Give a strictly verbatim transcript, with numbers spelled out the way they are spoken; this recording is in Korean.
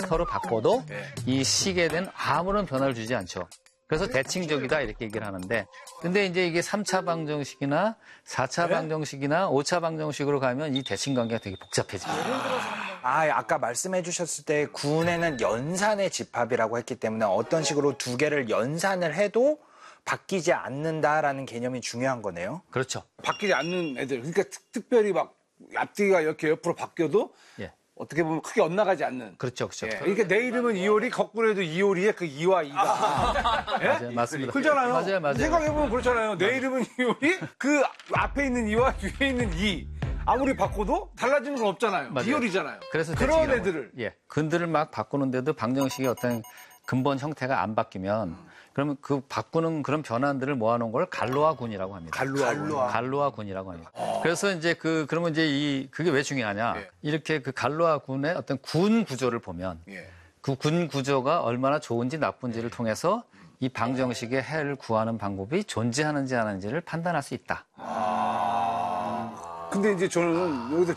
벡터로 바꿔도 네. 이 식에 대한 아무런 변화를 주지 않죠. 그래서 대칭적이다 이렇게 얘기를 하는데 근데 이제 이게 삼 차 방정식이나 사 차 네? 방정식이나 오 차 방정식으로 가면 이 대칭 관계가 되게 복잡해집니다. 아, 아까 말씀해 주셨을 때 구운에는 연산의 집합이라고 했기 때문에 어떤 식으로 두 개를 연산을 해도 바뀌지 않는다라는 개념이 중요한 거네요. 그렇죠. 바뀌지 않는 애들. 그러니까 특, 특별히 막 앞뒤가 이렇게 옆으로 바뀌어도 예. 어떻게 보면 크게 엇나가지 않는. 그렇죠. 그렇죠. 예. 그러니까 내 이름은 이효리, 거꾸로 해도 이효리에 그 이와 이가. 예? 맞아요. 맞습니다. 그렇잖아요. 맞아요. 맞아요. 생각해보면 그렇잖아요. 내 이름은 이효리, 그 앞에 있는 이와 뒤에 있는 이. 아무리 바꿔도 달라지는 건 없잖아요. 맞아요. 이효리잖아요. 그래서 그런 대칭이라고 애들을. 해요. 예. 근들을 막 바꾸는데도 방정식의 어떤 근본 형태가 안 바뀌면 그러면 그 바꾸는 그런 변환들을 모아놓은 걸 갈로아군이라고 합니다. 갈로아군. 갈로아군이라고 합니다. 그래서 이제 그 그러면 이제 이 그게 왜 중요하냐? 예. 이렇게 그 갈로아군의 어떤 군 구조를 보면 예. 그 군 구조가 얼마나 좋은지 나쁜지를 통해서 이 방정식의 해를 구하는 방법이 존재하는지 안 하는지를 판단할 수 있다. 근데 이제 저는 여기서